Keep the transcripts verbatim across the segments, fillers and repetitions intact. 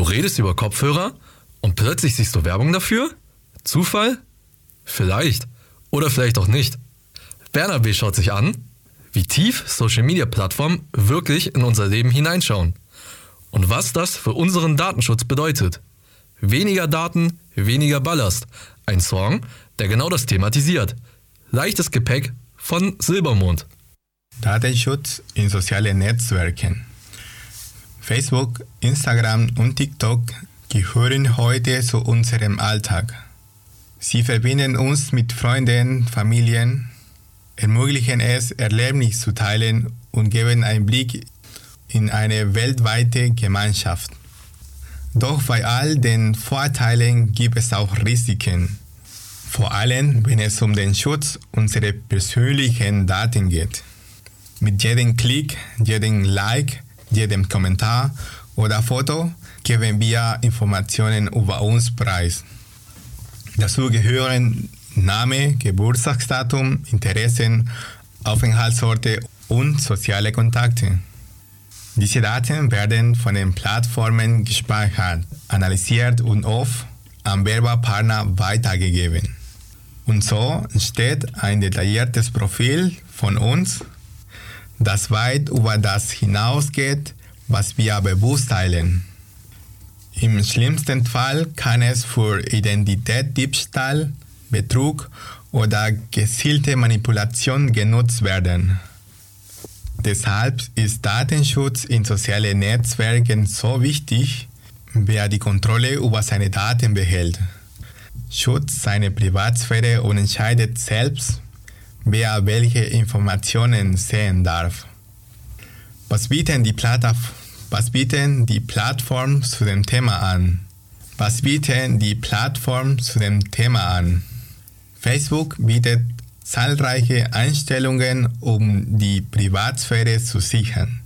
redest über Kopfhörer und plötzlich siehst du Werbung dafür? Zufall? Vielleicht. Oder vielleicht auch nicht. Bernhard B. schaut sich an, wie tief Social-Media-Plattformen wirklich in unser Leben hineinschauen. Und was das für unseren Datenschutz bedeutet. Weniger Daten, weniger Ballast. Ein Song, der genau das thematisiert. Leichtes Gepäck von Silbermond. Datenschutz in sozialen Netzwerken. Facebook, Instagram und TikTok gehören heute zu unserem Alltag. Sie verbinden uns mit Freunden, Familien, ermöglichen es, Erlebnisse zu teilen und geben einen Blick in eine weltweite Gemeinschaft. Doch bei all den Vorteilen gibt es auch Risiken. Vor allem, wenn es um den Schutz unserer persönlichen Daten geht. Mit jedem Klick, jedem Like, jedem Kommentar oder Foto geben wir Informationen über uns preis. Dazu gehören Name, Geburtstagsdatum, Interessen, Aufenthaltsorte und soziale Kontakte. Diese Daten werden von den Plattformen gespeichert, analysiert und oft an Werbepartner weitergegeben. Und so entsteht ein detailliertes Profil von uns, das weit über das hinausgeht, was wir bewusst teilen. Im schlimmsten Fall kann es für Identitätsdiebstahl, Betrug oder gezielte Manipulation genutzt werden. Deshalb ist Datenschutz in sozialen Netzwerken so wichtig, wer die Kontrolle über seine Daten behält. Schützt seine Privatsphäre und entscheidet selbst, wer welche Informationen sehen darf. Was bieten die, Plattf- was bieten die Plattformen zu dem Thema an? Was bieten die Plattformen zu dem Thema an? Facebook bietet zahlreiche Einstellungen, um die Privatsphäre zu sichern.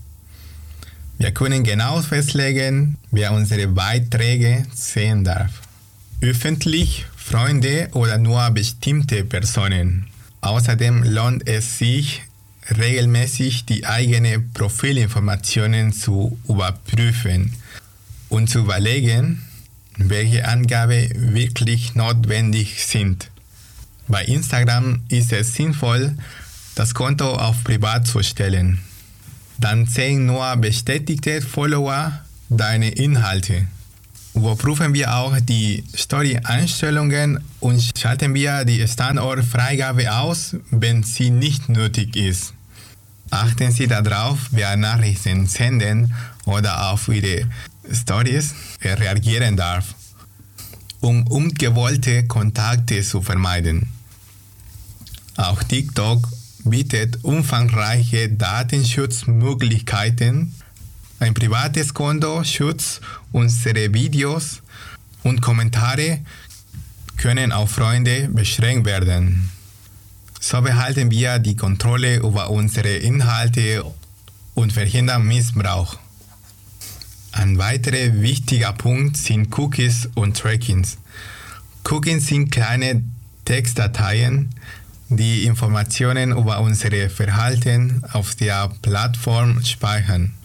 Wir können genau festlegen, wer unsere Beiträge sehen darf. Öffentlich, Freunde oder nur bestimmte Personen. Außerdem lohnt es sich, regelmäßig die eigenen Profilinformationen zu überprüfen und zu überlegen, welche Angaben wirklich notwendig sind. Bei Instagram ist es sinnvoll, das Konto auf privat zu stellen. Dann sehen nur bestätigte Follower deine Inhalte. Überprüfen wir auch die Story-Einstellungen und schalten wir die Standortfreigabe aus, wenn sie nicht nötig ist. Achten Sie darauf, wer Nachrichten senden oder auf Ihre Stories reagieren darf, um ungewollte Kontakte zu vermeiden. Auch TikTok bietet umfangreiche Datenschutzmöglichkeiten. Ein privates Konto schützt unsere Videos und Kommentare können auf Freunde beschränkt werden. So behalten wir die Kontrolle über unsere Inhalte und verhindern Missbrauch. Ein weiterer wichtiger Punkt sind Cookies und Trackings. Cookies sind kleine Textdateien, die Informationen über unser Verhalten auf der Plattform speichern.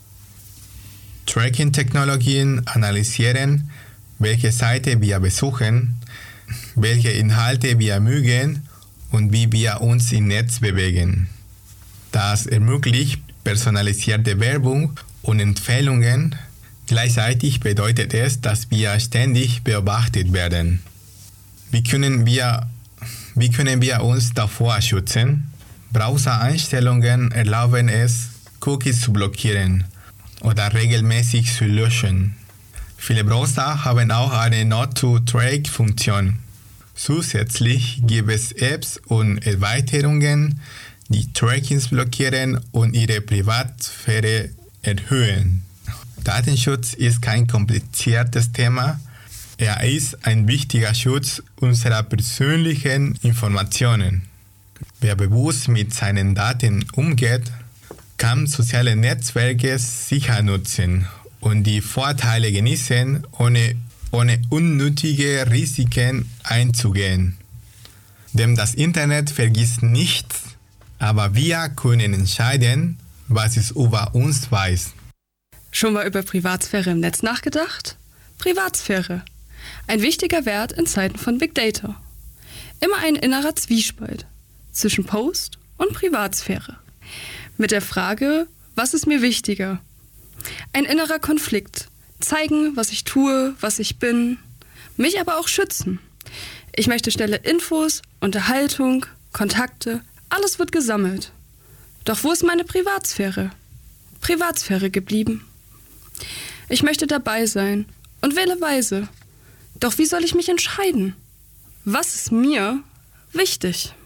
Tracking-Technologien analysieren, welche Seite wir besuchen, welche Inhalte wir mögen und wie wir uns im Netz bewegen. Das ermöglicht personalisierte Werbung und Empfehlungen. Gleichzeitig bedeutet es, dass wir ständig beobachtet werden. Wie können wir, wie können wir uns davor schützen? Browser-Einstellungen erlauben es, Cookies zu blockieren oder regelmäßig zu löschen. Viele Browser haben auch eine Not-to-Track-Funktion. Zusätzlich gibt es Apps und Erweiterungen, die Trackings blockieren und ihre Privatsphäre erhöhen. Datenschutz ist kein kompliziertes Thema. Er ist ein wichtiger Schutz unserer persönlichen Informationen. Wer bewusst mit seinen Daten umgeht, kann soziale Netzwerke sicher nutzen und die Vorteile genießen, ohne, ohne unnötige Risiken einzugehen. Denn das Internet vergisst nichts, aber wir können entscheiden, was es über uns weiß. Schon mal über Privatsphäre im Netz nachgedacht? Privatsphäre. Ein wichtiger Wert in Zeiten von Big Data. Immer ein innerer Zwiespalt zwischen Post und Privatsphäre. Mit der Frage, was ist mir wichtiger? Ein innerer Konflikt. Zeigen, was ich tue, was ich bin. Mich aber auch schützen. Ich möchte schnelle Infos, Unterhaltung, Kontakte. Alles wird gesammelt. Doch wo ist meine Privatsphäre? Privatsphäre geblieben. Ich möchte dabei sein und wähle weise. Doch wie soll ich mich entscheiden? Was ist mir wichtig?